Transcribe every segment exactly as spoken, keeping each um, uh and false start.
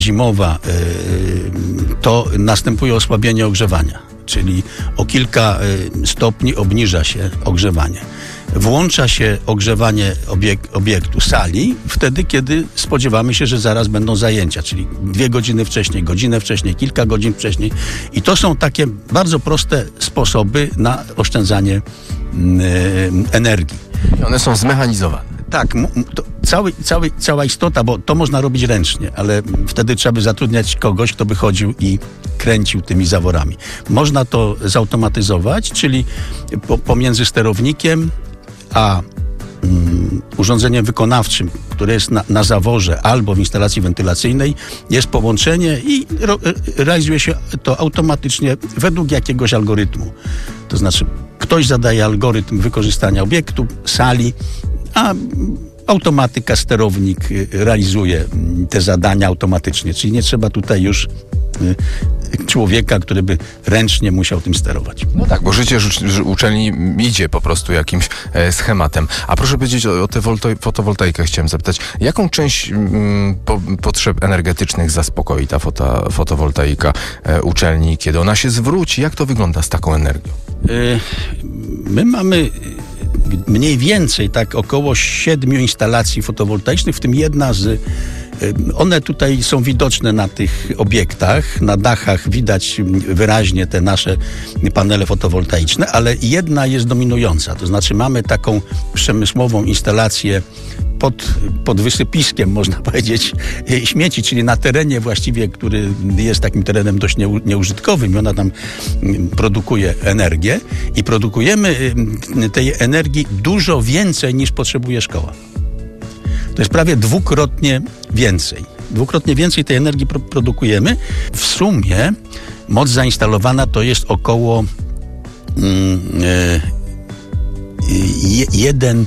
zimowa, to następuje osłabienie ogrzewania, czyli o kilka stopni obniża się ogrzewanie. Włącza się ogrzewanie obiek- obiektu sali wtedy, kiedy spodziewamy się, że zaraz będą zajęcia, czyli dwie godziny wcześniej, godzinę wcześniej, kilka godzin wcześniej. I to są takie bardzo proste sposoby na oszczędzanie yy, energii. I one są zmechanizowane. Tak, to cały, cały, cała istota, bo to można robić ręcznie, ale wtedy trzeba by zatrudniać kogoś, kto by chodził i kręcił tymi zaworami. Można to zautomatyzować, czyli po, pomiędzy sterownikiem a um, urządzeniem wykonawczym, które jest na, na zaworze albo w instalacji wentylacyjnej, jest połączenie i ro, realizuje się to automatycznie według jakiegoś algorytmu. To znaczy, ktoś zadaje algorytm wykorzystania obiektu, sali, a automatyka, sterownik realizuje te zadania automatycznie, czyli nie trzeba tutaj już człowieka, który by ręcznie musiał tym sterować. No tak, bo życie uczelni idzie po prostu jakimś e, schematem. A proszę powiedzieć o, o tę fotowoltaikę chciałem zapytać. Jaką część m, po, potrzeb energetycznych zaspokoi ta fota, fotowoltaika e, uczelni, kiedy ona się zwróci? Jak to wygląda z taką energią? Yy, my mamy mniej więcej tak około siedmiu instalacji fotowoltaicznych, w tym jedna z one tutaj są widoczne na tych obiektach, na dachach widać wyraźnie te nasze panele fotowoltaiczne, ale jedna jest dominująca, to znaczy mamy taką przemysłową instalację pod, pod wysypiskiem, można powiedzieć, śmieci, czyli na terenie właściwie, który jest takim terenem dość nieużytkowym i ona tam produkuje energię i produkujemy tej energii dużo więcej niż potrzebuje szkoła. To jest prawie dwukrotnie więcej. Dwukrotnie więcej tej energii pro- produkujemy. W sumie moc zainstalowana to jest około mm, e, je, jeden,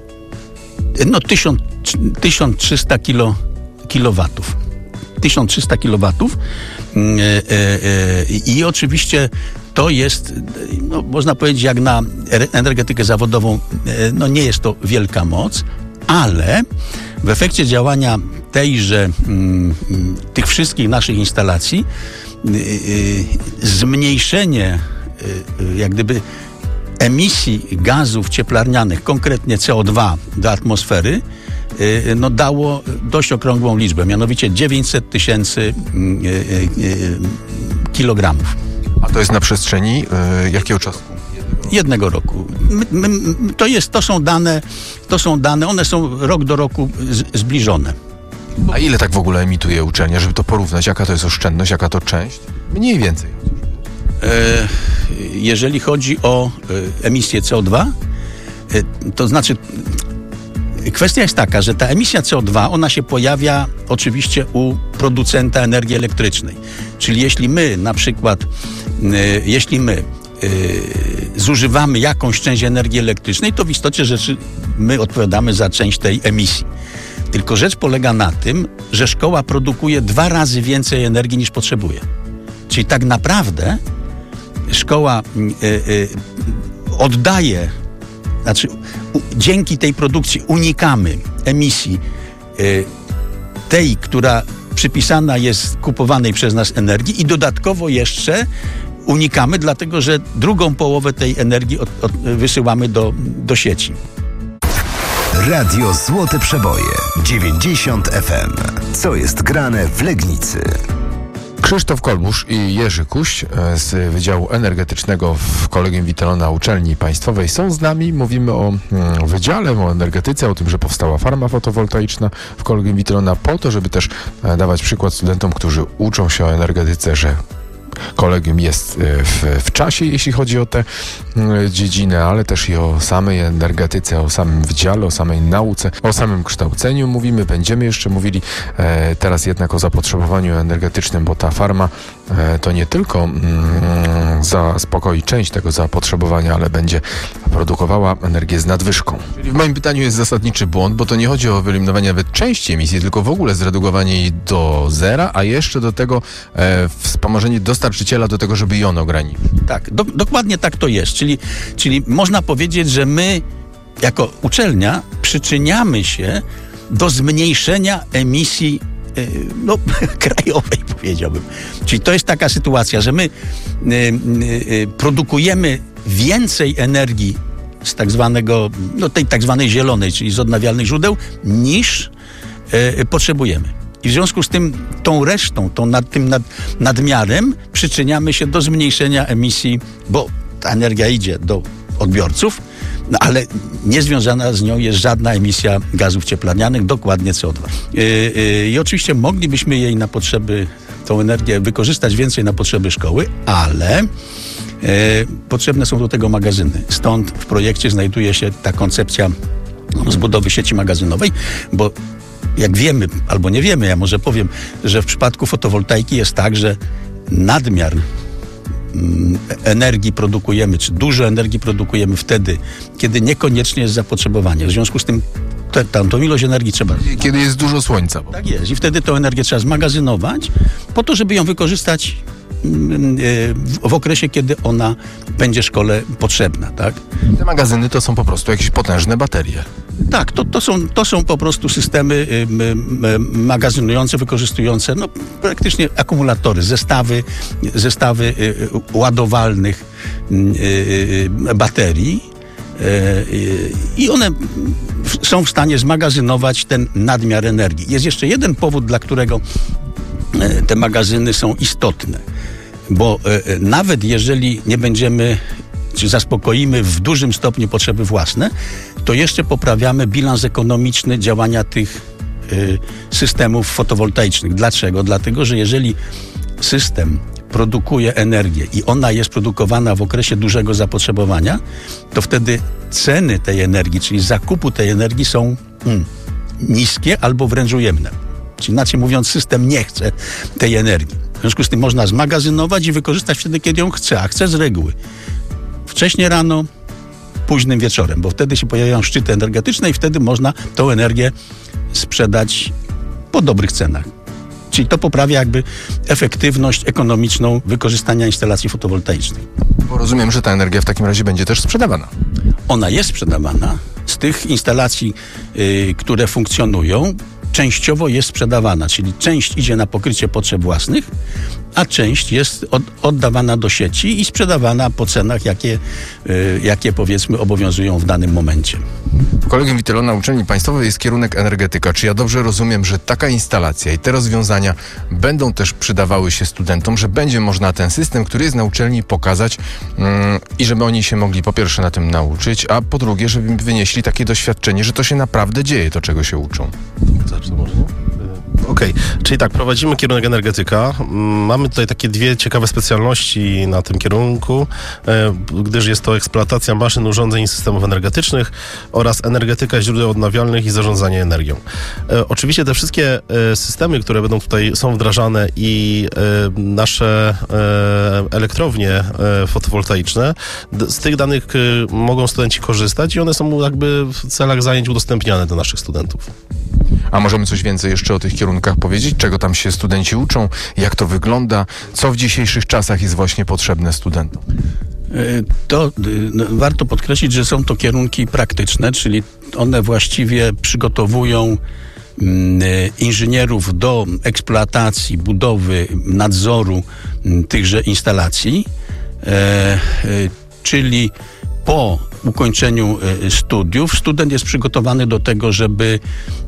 no tysiąc, tysiąc trzysta kilo, kilowatów. tysiąc trzysta kilowatów. E, e, e, I oczywiście to jest, no, można powiedzieć, jak na energetykę zawodową, e, no nie jest to wielka moc, ale w efekcie działania tejże, mm, tych wszystkich naszych instalacji y, y, zmniejszenie y, jak gdyby emisji gazów cieplarnianych, konkretnie C O dwa do atmosfery, y, no dało dość okrągłą liczbę, mianowicie dziewięćset tysięcy y, y, y, kilogramów. A to jest na przestrzeni y, jakiego czasu? Jednego roku. My, my, to, jest, to są dane, to są dane, one są rok do roku z, zbliżone. A ile tak w ogóle emituje uczelnia, żeby to porównać? Jaka to jest oszczędność, jaka to część? Mniej więcej. E, jeżeli chodzi o e, emisję C O dwa, e, to znaczy kwestia jest taka, że ta emisja C O dwa, ona się pojawia oczywiście u producenta energii elektrycznej. Czyli jeśli my na przykład, e, jeśli my Yy, zużywamy jakąś część energii elektrycznej, to w istocie rzeczy my odpowiadamy za część tej emisji. Tylko rzecz polega na tym, że szkoła produkuje dwa razy więcej energii niż potrzebuje. Czyli tak naprawdę szkoła yy, yy, oddaje, znaczy u, dzięki tej produkcji unikamy emisji yy, tej, która przypisana jest kupowanej przez nas energii i dodatkowo jeszcze unikamy, dlatego że drugą połowę tej energii od, od, wysyłamy do, do sieci. Radio Złote Przeboje dziewięćdziesiąt F M. Co jest grane w Legnicy? Krzysztof Kolbusz i Jerzy Kuś z Wydziału Energetycznego w Kolegium Wittelona Uczelni Państwowej są z nami. Mówimy o mm, wydziale, o energetyce, o tym, że powstała farma fotowoltaiczna w Kolegium Wittelona po to, żeby też e, dawać przykład studentom, którzy uczą się o energetyce, że kolegium jest w, w czasie, jeśli chodzi o tę dziedzinę, ale też i o samej energetyce, o samym wydziale, o samej nauce, o samym kształceniu mówimy, będziemy jeszcze mówili e, teraz jednak o zapotrzebowaniu energetycznym, bo ta farma e, to nie tylko mm, zaspokoi część tego zapotrzebowania, ale będzie produkowała energię z nadwyżką. Czyli w moim pytaniu jest zasadniczy błąd, bo to nie chodzi o wyeliminowanie nawet części emisji, tylko w ogóle zredukowanie jej do zera, a jeszcze do tego e, wspomożenie dostarczyciela do tego, żeby ją ograniczyć. Tak, do, dokładnie tak to jest. Czyli, czyli można powiedzieć, że my jako uczelnia przyczyniamy się do zmniejszenia emisji no, krajowej, powiedziałbym. Czyli to jest taka sytuacja, że my produkujemy więcej energii z tak zwanego, no tej tak zwanej zielonej, czyli z odnawialnych źródeł, niż potrzebujemy. I w związku z tym tą resztą, tą nad, tym nad, nadmiarem przyczyniamy się do zmniejszenia emisji, bo ta energia idzie do odbiorców, no ale niezwiązana z nią jest żadna emisja gazów cieplarnianych, dokładnie C O dwa. Yy, yy, I oczywiście moglibyśmy jej na potrzeby, tą energię wykorzystać więcej na potrzeby szkoły, ale yy, potrzebne są do tego magazyny. Stąd w projekcie znajduje się ta koncepcja rozbudowy sieci magazynowej, bo jak wiemy, albo nie wiemy, ja może powiem, że w przypadku fotowoltaiki jest tak, że nadmiar energii produkujemy, czy dużo energii produkujemy wtedy, kiedy niekoniecznie jest zapotrzebowanie. W związku z tym te, tam, tą ilość energii trzeba... Kiedy jest dużo słońca. Bo... Tak jest. I wtedy tę energię trzeba zmagazynować po to, żeby ją wykorzystać w okresie, kiedy ona będzie szkole potrzebna, tak? Te magazyny to są po prostu jakieś potężne baterie. Tak, to, to, są, to są po prostu systemy y, y, y, magazynujące, wykorzystujące no, praktycznie akumulatory, zestawy, zestawy y, y, ładowalnych y, y, baterii y, i one w, są w stanie zmagazynować ten nadmiar energii. Jest jeszcze jeden powód, dla którego y, te magazyny są istotne, bo y, nawet jeżeli nie będziemy czy zaspokoimy w dużym stopniu potrzeby własne, to jeszcze poprawiamy bilans ekonomiczny działania tych y, systemów fotowoltaicznych. Dlaczego? Dlatego, że jeżeli system produkuje energię i ona jest produkowana w okresie dużego zapotrzebowania, to wtedy ceny tej energii, czyli zakupu tej energii są hmm, niskie albo wręcz ujemne. Czyli inaczej mówiąc, system nie chce tej energii. W związku z tym można zmagazynować i wykorzystać wtedy, kiedy ją chce, a chce z reguły wcześnie rano, późnym wieczorem, bo wtedy się pojawiają szczyty energetyczne i wtedy można tą energię sprzedać po dobrych cenach. Czyli to poprawia jakby efektywność ekonomiczną wykorzystania instalacji fotowoltaicznych. Bo rozumiem, że ta energia w takim razie będzie też sprzedawana. Ona jest sprzedawana. Z tych instalacji, yy, które funkcjonują, częściowo jest sprzedawana, czyli część idzie na pokrycie potrzeb własnych, a część jest od, oddawana do sieci i sprzedawana po cenach, jakie, y, jakie powiedzmy obowiązują w danym momencie. Kolegium Witelo na uczelni państwowej jest kierunek energetyka. Czy ja dobrze rozumiem, że taka instalacja i te rozwiązania będą też przydawały się studentom, że będzie można ten system, który jest na uczelni, pokazać yy, i żeby oni się mogli po pierwsze na tym nauczyć, a po drugie, żeby wynieśli takie doświadczenie, że to się naprawdę dzieje, to czego się uczą. Zacznę może, nie? Okej, okay. Czyli tak, prowadzimy kierunek energetyka. Mamy tutaj takie dwie ciekawe specjalności na tym kierunku, gdyż jest to eksploatacja maszyn, urządzeń i systemów energetycznych oraz energetyka źródeł odnawialnych i zarządzanie energią. Oczywiście te wszystkie systemy, które będą tutaj są wdrażane i nasze elektrownie fotowoltaiczne, z tych danych mogą studenci korzystać i one są jakby w celach zajęć udostępniane do naszych studentów. A możemy coś więcej jeszcze o tych kierunkach powiedzieć? Czego tam się studenci uczą? Jak to wygląda? Co w dzisiejszych czasach jest właśnie potrzebne studentom? To no, warto podkreślić, że są to kierunki praktyczne, czyli one właściwie przygotowują mm, inżynierów do eksploatacji, budowy, nadzoru m, tychże instalacji, e, e, czyli po ukończeniu e, studiów student jest przygotowany do tego, żeby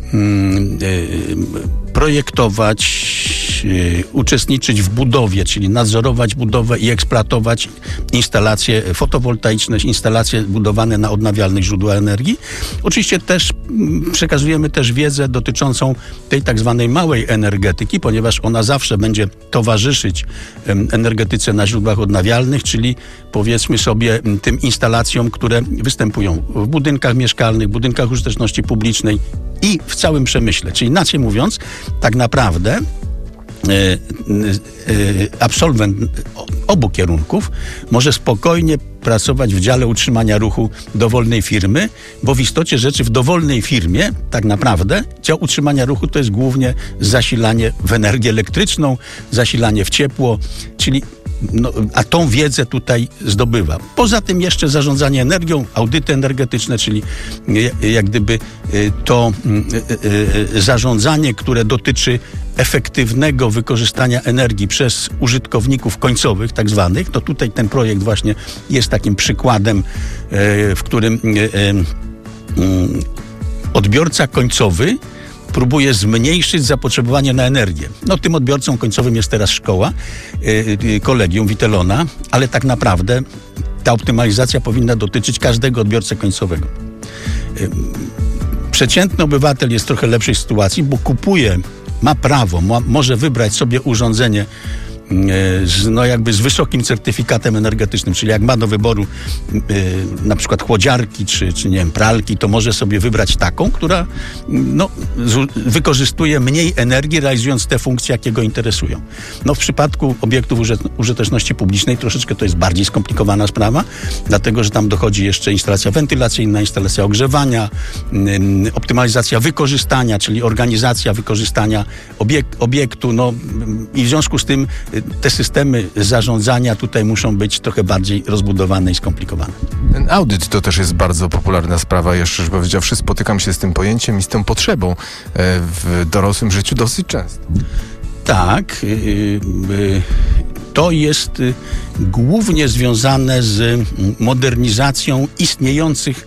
projektować, uczestniczyć w budowie, czyli nadzorować budowę i eksploatować instalacje fotowoltaiczne, instalacje budowane na odnawialnych źródłach energii. Oczywiście też przekazujemy też wiedzę dotyczącą tej tak zwanej małej energetyki, ponieważ ona zawsze będzie towarzyszyć energetyce na źródłach odnawialnych, czyli powiedzmy sobie tym instalacjom, które występują w budynkach mieszkalnych, budynkach użyteczności publicznej i w całym przemyśle. Czyli inaczej mówiąc, tak naprawdę y, y, y, absolwent obu kierunków może spokojnie pracować w dziale utrzymania ruchu dowolnej firmy, bo w istocie rzeczy w dowolnej firmie tak naprawdę dział utrzymania ruchu to jest głównie zasilanie w energię elektryczną, zasilanie w ciepło, czyli no, a tą wiedzę tutaj zdobywa. Poza tym jeszcze zarządzanie energią, audyty energetyczne, czyli jak gdyby to zarządzanie, które dotyczy efektywnego wykorzystania energii przez użytkowników końcowych, tak zwanych. To tutaj ten projekt właśnie jest takim przykładem, w którym odbiorca końcowy próbuje zmniejszyć zapotrzebowanie na energię. No tym odbiorcą końcowym jest teraz szkoła, kolegium Witelona, ale tak naprawdę ta optymalizacja powinna dotyczyć każdego odbiorcy końcowego. Przeciętny obywatel jest w trochę lepszej sytuacji, bo kupuje, ma prawo, ma, może wybrać sobie urządzenie z, no jakby z wysokim certyfikatem energetycznym, czyli jak ma do wyboru yy, na przykład chłodziarki czy, czy nie wiem, pralki, to może sobie wybrać taką, która no, z, wykorzystuje mniej energii, realizując te funkcje, jakie go interesują. No w przypadku obiektów użyteczności publicznej troszeczkę to jest bardziej skomplikowana sprawa, dlatego, że tam dochodzi jeszcze instalacja wentylacyjna, instalacja ogrzewania, yy, optymalizacja wykorzystania, czyli organizacja wykorzystania obiek- obiektu, no i w związku z tym te systemy zarządzania tutaj muszą być trochę bardziej rozbudowane i skomplikowane. Ten audyt to też jest bardzo popularna sprawa. Jeszcze, że powiedziawszy, spotykam się z tym pojęciem i z tą potrzebą w dorosłym życiu dosyć często. Tak. To jest głównie związane z modernizacją istniejących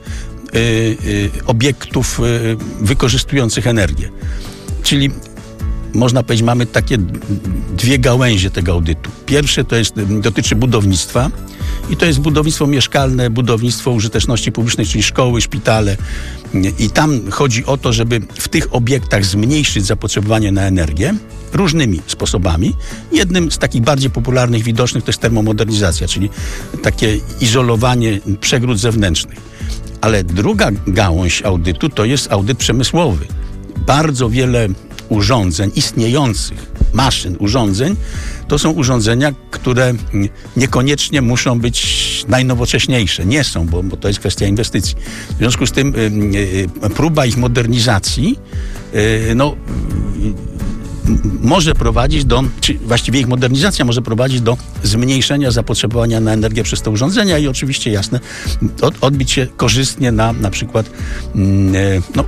obiektów wykorzystujących energię. Czyli można powiedzieć, mamy takie dwie gałęzie tego audytu. Pierwsze to jest, dotyczy budownictwa i to jest budownictwo mieszkalne, budownictwo użyteczności publicznej, czyli szkoły, szpitale. I tam chodzi o to, żeby w tych obiektach zmniejszyć zapotrzebowanie na energię różnymi sposobami. Jednym z takich bardziej popularnych, widocznych to jest termomodernizacja, czyli takie izolowanie przegród zewnętrznych. Ale druga gałąź audytu to jest audyt przemysłowy. Bardzo wiele urządzeń, istniejących maszyn, urządzeń, to są urządzenia, które niekoniecznie muszą być najnowocześniejsze. Nie są, bo, bo to jest kwestia inwestycji. W związku z tym y, y, próba ich modernizacji y, no, y, może prowadzić do, czy właściwie ich modernizacja może prowadzić do zmniejszenia zapotrzebowania na energię przez te urządzenia i oczywiście jasne, od, odbić się korzystnie na na przykład y, no,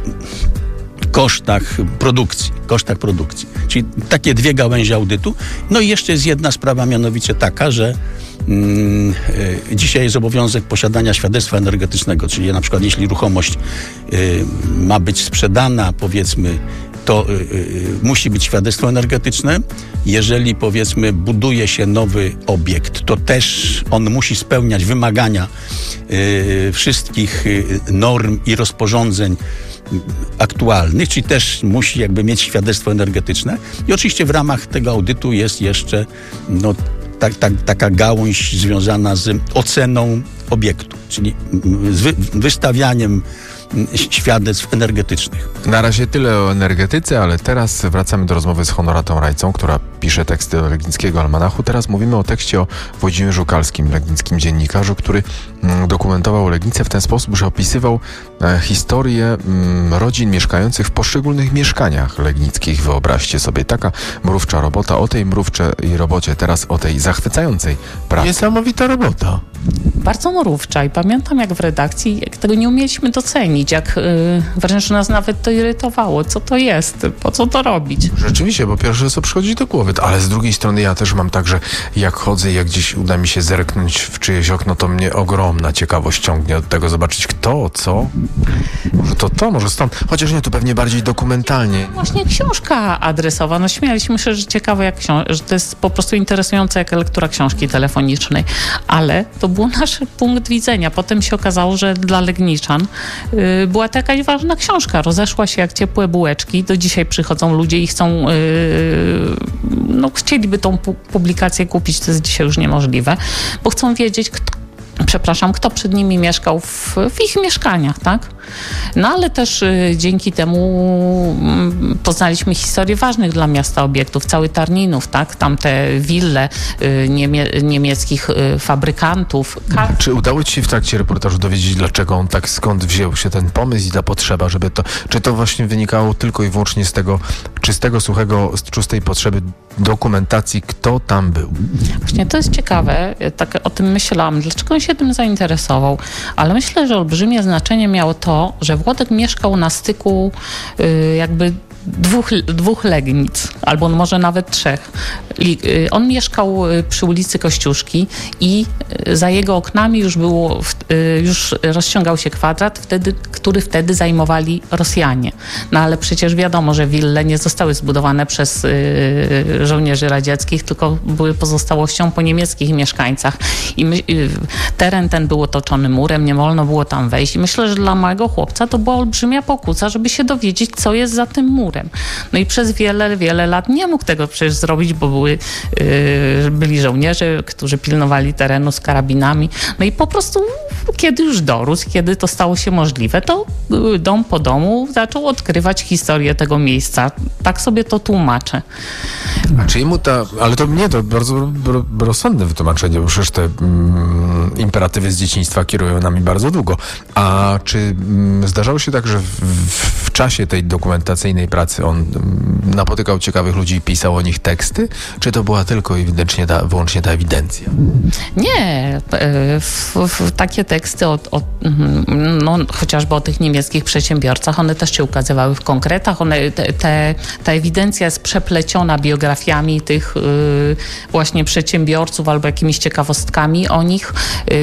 kosztach produkcji, kosztach produkcji. Czyli takie dwie gałęzie audytu. No i jeszcze jest jedna sprawa, mianowicie taka, że mm, y, dzisiaj jest obowiązek posiadania świadectwa energetycznego, czyli na przykład jeśli ruchomość y, ma być sprzedana, powiedzmy, to y, y, musi być świadectwo energetyczne. Jeżeli, powiedzmy, buduje się nowy obiekt, to też on musi spełniać wymagania y, wszystkich y, norm i rozporządzeń aktualnych, czyli też musi jakby mieć świadectwo energetyczne. I oczywiście w ramach tego audytu jest jeszcze no, ta, ta, taka gałąź związana z oceną obiektu, czyli z wy, wystawianiem świadectw energetycznych. Na razie tyle o energetyce, ale teraz wracamy do rozmowy z Honoratą Rajcą, która pisze teksty do Legnickiego Almanachu. Teraz mówimy o tekście o Włodzimierzu Kalskim, legnickim dziennikarzu, który mm, dokumentował Legnicę w ten sposób, że opisywał e, historię mm, rodzin mieszkających w poszczególnych mieszkaniach legnickich. Wyobraźcie sobie, taka mrówcza robota. O tej mrówczej robocie, teraz o tej zachwycającej pracy. Niesamowita robota. Bardzo mrówcza i pamiętam, jak w redakcji jak tego nie umieliśmy docenić, jak yy, wręcz nas nawet to irytowało. Co to jest? Po co to robić? Rzeczywiście, bo pierwsze co przychodzi do głowy, ale z drugiej strony ja też mam tak, że jak chodzę i jak gdzieś uda mi się zerknąć w czyjeś okno, to mnie ogromna ciekawość ciągnie od tego zobaczyć kto, co. Może to to, może stąd. Chociaż nie, tu pewnie bardziej dokumentalnie. Właśnie książka adresowa. No śmialiśmy się, że ciekawe jak książ- że to jest po prostu interesujące jak lektura książki telefonicznej. Ale to był nasz punkt widzenia. Potem się okazało, że dla Legniczan yy, była to jakaś ważna książka. Rozeszła się jak ciepłe bułeczki. Do dzisiaj przychodzą ludzie i chcą, yy, no chcieliby tą pu- publikację kupić. To jest dzisiaj już niemożliwe, bo chcą wiedzieć, kto, przepraszam, kto przed nimi mieszkał w, w ich mieszkaniach, tak? No ale też y, dzięki temu y, poznaliśmy historię ważnych dla miasta obiektów, cały Tarninów, tak? Tam te wille y, niemie, niemieckich y, fabrykantów. Ka- Czy udało ci się w trakcie reportażu dowiedzieć, dlaczego on tak, skąd wziął się ten pomysł i ta potrzeba, żeby to, czy to właśnie wynikało tylko i wyłącznie z tego czystego, suchego, z czystej potrzeby dokumentacji, kto tam był? Właśnie to jest ciekawe, tak o tym myślałam, dlaczego on się tym zainteresował, ale myślę, że olbrzymie znaczenie miało to, że Włodek mieszkał na styku y, jakby Dwóch, dwóch Legnic, albo może nawet trzech. I, y, on mieszkał przy ulicy Kościuszki i za jego oknami już było, y, już rozciągał się kwadrat, wtedy, który wtedy zajmowali Rosjanie. No ale przecież wiadomo, że wille nie zostały zbudowane przez y, żołnierzy radzieckich, tylko były pozostałością po niemieckich mieszkańcach. I my, y, teren ten był otoczony murem, nie wolno było tam wejść. I myślę, że dla małego chłopca to była olbrzymia pokusa, żeby się dowiedzieć, co jest za tym murem. No i przez wiele, wiele lat nie mógł tego przecież zrobić, bo były, yy, byli żołnierze, którzy pilnowali terenu z karabinami. No i po prostu, kiedy już dorósł, kiedy to stało się możliwe, to yy, dom po domu zaczął odkrywać historię tego miejsca. Tak sobie to tłumaczę. A czy mu ta, ale to nie, to bardzo rozsądne wytłumaczenie, bo przecież te mm, imperatywy z dzieciństwa kierują nami bardzo długo. A czy mm, zdarzało się tak, że w, w, w czasie tej dokumentacyjnej pracy on mm, napotykał ciekawych ludzi i pisał o nich teksty? Czy to była tylko i wyłącznie ta, wyłącznie ta ewidencja? Nie. W, w, takie teksty o, o, no, chociażby o tych niemieckich przedsiębiorcach, one też się ukazywały w konkretach. One, te, te, ta ewidencja jest przepleciona biografiami tych y, właśnie przedsiębiorców albo jakimiś ciekawostkami o nich. Y,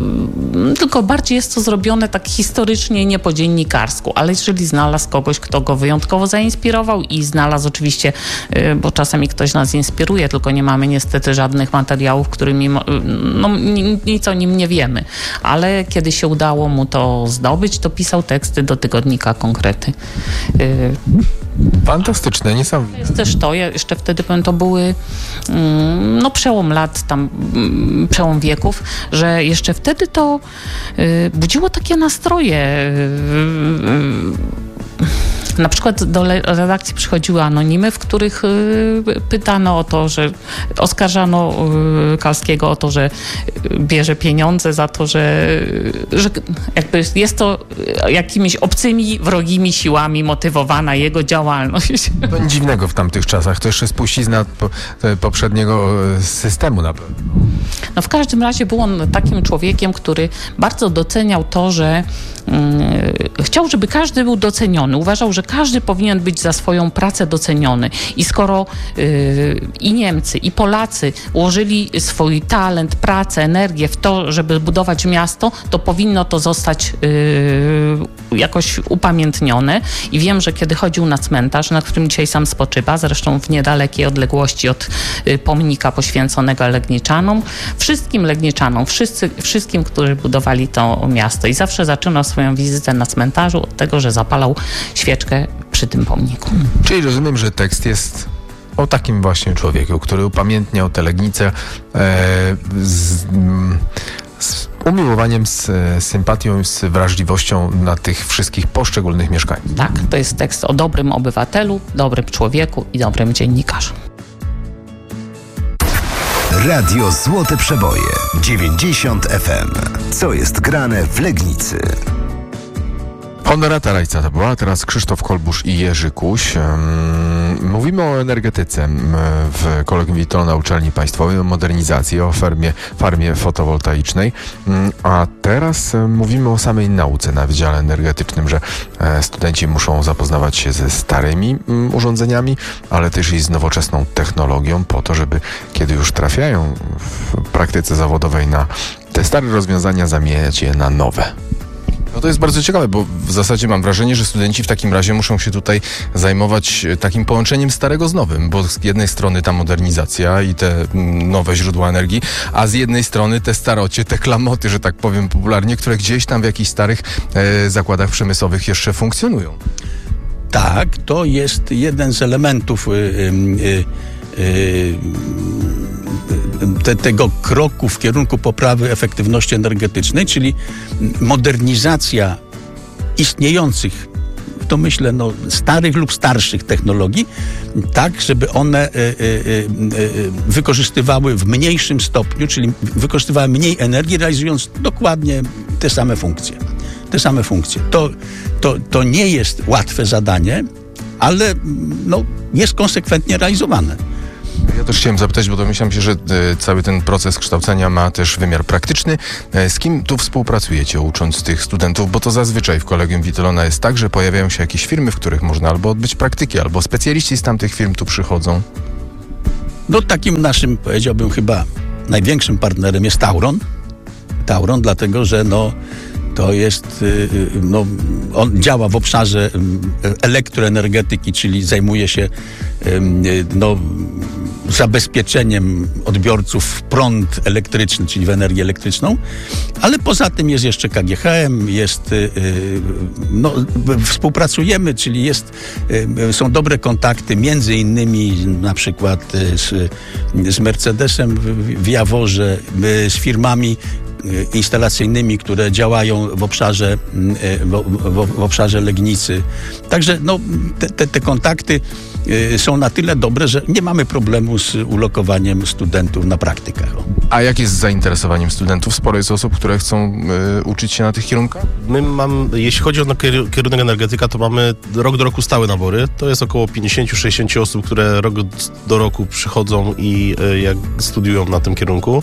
y, tylko bardziej jest to zrobione tak historycznie, nie po dziennikarsku. Ale jeżeli znalazł kogoś, kto go wyjątkowo zainspirował i znalazł oczywiście, y, bo czasami ktoś nas inspiruje, tylko nie mamy niestety żadnych materiałów, którymi no, nic o nim nie wiemy. Ale kiedy się udało mu to zdobyć, to pisał teksty do tygodnika Konkrety. Y, Fantastyczne, niesamowite. Jest też to, ja jeszcze wtedy powiem, to były mm, no przełom lat, tam mm, przełom wieków, że jeszcze wtedy to y, budziło takie nastroje. Y, y, Na przykład do redakcji przychodziły anonimy, w których y, pytano o to, że oskarżano y, Kalskiego o to, że bierze pieniądze za to, że, że jakby jest to jakimiś obcymi, wrogimi siłami motywowana jego działalność. To nic dziwnego w tamtych czasach. To jeszcze spuścizna po, poprzedniego systemu na pewno. No w każdym razie był on takim człowiekiem, który bardzo doceniał to, że y, chciał, żeby każdy był doceniony. Uważał, że każdy powinien być za swoją pracę doceniony. I skoro y, i Niemcy, i Polacy ułożyli swój talent, pracę, energię w to, żeby budować miasto, to powinno to zostać y, jakoś upamiętnione. I wiem, że kiedy chodził na cmentarz, na którym dzisiaj sam spoczywa, zresztą w niedalekiej odległości od y, pomnika poświęconego Legniczanom, wszystkim Legniczanom, wszyscy, wszystkim, którzy budowali to miasto. I zawsze zaczynał swoją wizytę na cmentarzu od tego, że zapalał świeczkę przy tym pomniku. Czyli rozumiem, że tekst jest o takim właśnie człowieku, który upamiętniał tę Legnicę e, z, z umiłowaniem, z sympatią, z wrażliwością na tych wszystkich poszczególnych mieszkańców. Tak, to jest tekst o dobrym obywatelu, dobrym człowieku i dobrym dziennikarzu. Radio Złote Przeboje dziewięćdziesiąt F M. Co jest grane w Legnicy? Honorata Rajca to była, teraz Krzysztof Kolbusz i Jerzy Kuś. Mówimy o energetyce w Kolegium Witolda na Uczelni Państwowej, o modernizacji, o farmie, farmie fotowoltaicznej, a teraz mówimy o samej nauce na Wydziale Energetycznym, że studenci muszą zapoznawać się ze starymi urządzeniami, ale też i z nowoczesną technologią po to, żeby kiedy już trafiają w praktyce zawodowej na te stare rozwiązania, zamieniać je na nowe. No to jest bardzo ciekawe, bo w zasadzie mam wrażenie, że studenci w takim razie muszą się tutaj zajmować takim połączeniem starego z nowym, bo z jednej strony ta modernizacja i te nowe źródła energii, a z jednej strony te starocie, te klamoty, że tak powiem popularnie, które gdzieś tam w jakichś starych e, zakładach przemysłowych jeszcze funkcjonują. Tak, to jest jeden z elementów y, y, y, Te, tego kroku w kierunku poprawy efektywności energetycznej, czyli modernizacja istniejących, to myślę, no, starych lub starszych technologii, tak, żeby one y, y, y, wykorzystywały w mniejszym stopniu, czyli wykorzystywały mniej energii, realizując dokładnie te same funkcje. Te same funkcje. To, to, to nie jest łatwe zadanie, ale no, jest konsekwentnie realizowane. Ja też chciałem zapytać, bo domyślam się, że e, cały ten proces kształcenia ma też wymiar praktyczny. E, z kim tu współpracujecie, ucząc tych studentów? Bo to zazwyczaj w Kolegium Wittelona jest tak, że pojawiają się jakieś firmy, w których można albo odbyć praktyki, albo specjaliści z tamtych firm tu przychodzą. No takim naszym, powiedziałbym, chyba największym partnerem jest Tauron. Tauron, dlatego że no, to jest, no, on działa w obszarze elektroenergetyki, czyli zajmuje się no, zabezpieczeniem odbiorców w prąd elektryczny, czyli w energię elektryczną, ale poza tym jest jeszcze K G H M, jest, no, współpracujemy, czyli jest, są dobre kontakty między innymi na przykład z, z Mercedesem w Jaworze, z firmami instalacyjnymi, które działają w obszarze, w, w, w obszarze Legnicy. Także no, te, te, te kontakty są na tyle dobre, że nie mamy problemu z ulokowaniem studentów na praktykach. A jak jest z zainteresowaniem studentów? Sporo jest osób, które chcą y, uczyć się na tych kierunkach? My mamy, jeśli chodzi o kierunek energetyka, to mamy rok do roku stałe nabory. To jest około pięćdziesiąt do sześćdziesięciu osób, które rok do roku przychodzą i y, jak studiują na tym kierunku.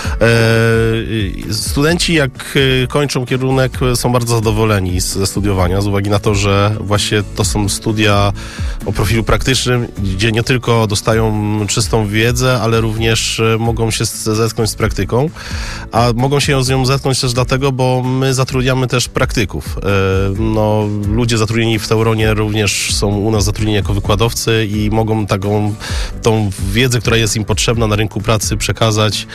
E, studenci, jak kończą kierunek, są bardzo zadowoleni ze studiowania, z uwagi na to, że właśnie to są studia o profilu praktycznym, gdzie nie tylko dostają czystą wiedzę, ale również mogą się zetknąć z praktyką, a mogą się z nią zetknąć też dlatego, bo my zatrudniamy też praktyków. No, ludzie zatrudnieni w Tauronie również są u nas zatrudnieni jako wykładowcy i mogą taką tą wiedzę, która jest im potrzebna na rynku pracy, przekazać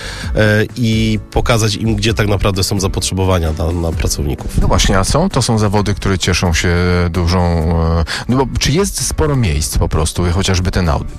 i pokazać im, gdzie tak naprawdę są zapotrzebowania na, na pracowników. No właśnie, a są? To są zawody, które cieszą się dużą... No bo czy jest sporo miejsc po prostu, chociażby ten audyt?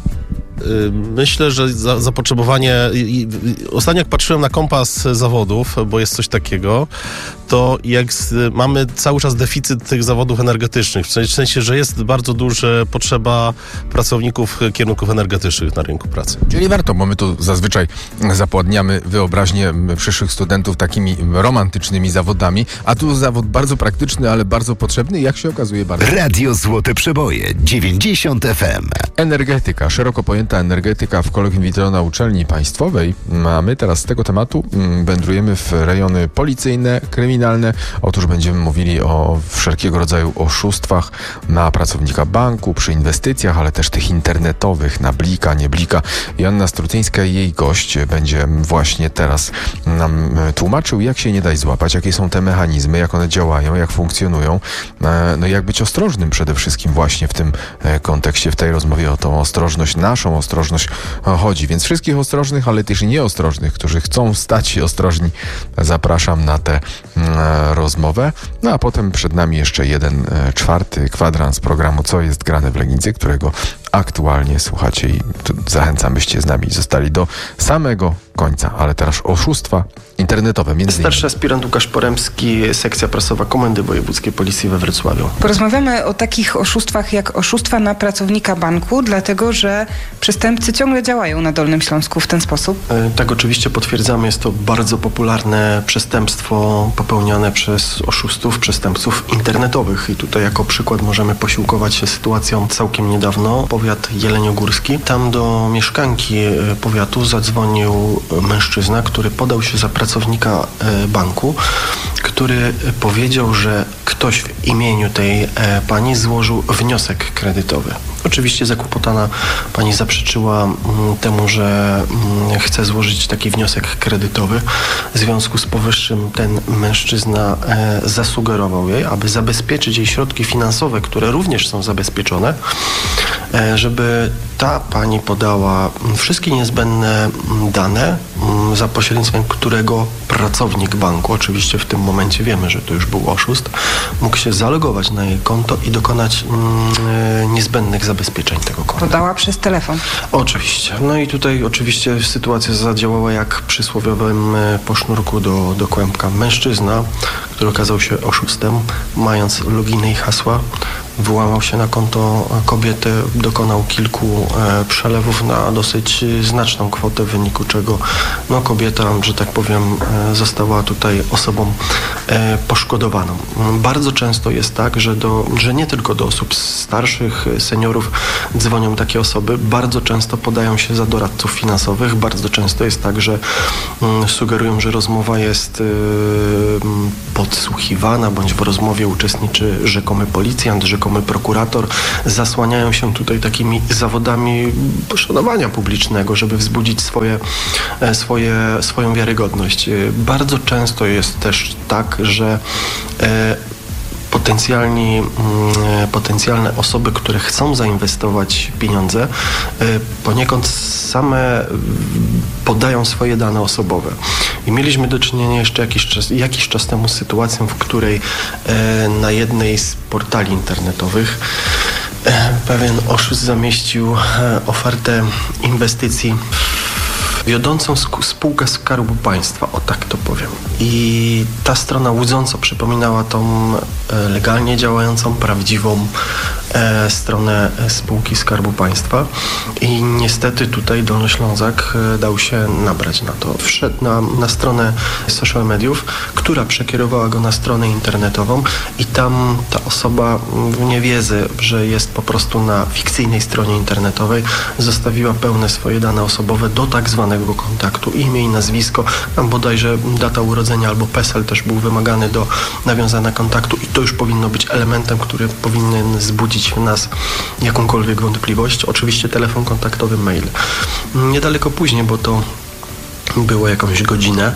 Myślę, że za, zapotrzebowanie... I, i, ostatnio jak patrzyłem na kompas zawodów, bo jest coś takiego, to jak z, mamy cały czas deficyt tych zawodów energetycznych, w sensie, że jest bardzo duża potrzeba pracowników kierunków energetycznych na rynku pracy. Czyli warto, bo my tu zazwyczaj zapładniamy wyobraźnię przyszłych studentów takimi romantycznymi zawodami, a tu zawód bardzo praktyczny, ale bardzo potrzebny i jak się okazuje bardzo... Radio Złote Przeboje, dziewięćdziesiąt F M. Energetyka, szeroko pojęta energetyka w Kolegium Wittelona Uczelni Państwowej. A my teraz z tego tematu wędrujemy w rejony policyjne, kryminalne. Otóż będziemy mówili o wszelkiego rodzaju oszustwach na pracownika banku, przy inwestycjach, ale też tych internetowych, na blika, nie blika. Joanna Strutyńska i jej gość będzie właśnie teraz nam tłumaczył, jak się nie dać złapać, jakie są te mechanizmy, jak one działają, jak funkcjonują. No i jak być ostrożnym przede wszystkim właśnie w tym kontekście, w tej rozmowie o tą ostrożność, naszą ostrożność chodzi. Więc wszystkich ostrożnych, ale też nieostrożnych, którzy chcą stać się ostrożni, zapraszam na tę e, rozmowę. No a potem przed nami jeszcze jeden e, czwarty kwadrans programu Co jest grane w Legnicy, którego aktualnie słuchacie i zachęcam, byście z nami zostali do samego końca. Ale teraz oszustwa internetowe. Między innymi. Starszy aspirant Łukasz Poremski, sekcja prasowa Komendy Wojewódzkiej Policji we Wrocławiu. Porozmawiamy o takich oszustwach jak oszustwa na pracownika banku, dlatego że przestępcy ciągle działają na Dolnym Śląsku w ten sposób. E, tak, oczywiście potwierdzamy. Jest to bardzo popularne przestępstwo popełniane przez oszustów, przestępców internetowych. I tutaj jako przykład możemy posiłkować się sytuacją całkiem niedawno. Powiat jeleniogórski. Tam do mieszkanki powiatu zadzwonił mężczyzna, który podał się za pracownika banku, który powiedział, że ktoś w imieniu tej pani złożył wniosek kredytowy. Oczywiście zakłopotana pani zaprzeczyła temu, że chce złożyć taki wniosek kredytowy. W związku z powyższym ten mężczyzna zasugerował jej, aby zabezpieczyć jej środki finansowe, które również są zabezpieczone, żeby ta pani podała wszystkie niezbędne dane, za pośrednictwem którego pracownik banku, oczywiście w tym momencie wiemy, że to już był oszust, mógł się zalogować na jej konto i dokonać mm, niezbędnych zabezpieczeń tego konta. Podała przez telefon. Oczywiście. No i tutaj oczywiście sytuacja zadziałała jak przy słowiowym po sznurku do, do kłębka. Mężczyzna, który okazał się oszustem, mając loginy i hasła, wyłamał się na konto kobiety, dokonał kilku e, przelewów na dosyć znaczną kwotę, w wyniku czego no, kobieta, że tak powiem, e, została tutaj osobą e, poszkodowaną. Bardzo często jest tak, że, do, że nie tylko do osób starszych, seniorów dzwonią takie osoby, bardzo często podają się za doradców finansowych, bardzo często jest tak, że mm, sugerują, że rozmowa jest y, podsłuchiwana, bądź w rozmowie uczestniczy rzekomy policjant, rzekomy prokurator, zasłaniają się tutaj takimi zawodami poszanowania publicznego, żeby wzbudzić swoje, swoje, swoją wiarygodność. Bardzo często jest też tak, że e, Potencjalni, potencjalne osoby, które chcą zainwestować pieniądze, poniekąd same podają swoje dane osobowe. I mieliśmy do czynienia jeszcze jakiś czas, jakiś czas temu z sytuacją, w której na jednej z portali internetowych pewien oszust zamieścił ofertę inwestycji wiodącą spółkę Skarbu Państwa, o tak to powiem. I ta strona łudząco przypominała tą legalnie działającą, prawdziwą e, stronę spółki Skarbu Państwa i niestety tutaj Dolnoślązak dał się nabrać na to. Wszedł na, na stronę social mediów, która przekierowała go na stronę internetową i tam ta osoba w niewiedzy, że jest po prostu na fikcyjnej stronie internetowej, zostawiła pełne swoje dane osobowe do tak zwanego kontaktu, imię i nazwisko, tam bodajże data urodzenia albo PESEL też był wymagany do nawiązania kontaktu i to już powinno być elementem, który powinien wzbudzić w nas jakąkolwiek wątpliwość. Oczywiście telefon kontaktowy, mail. Niedaleko później, bo to było jakąś godzinę,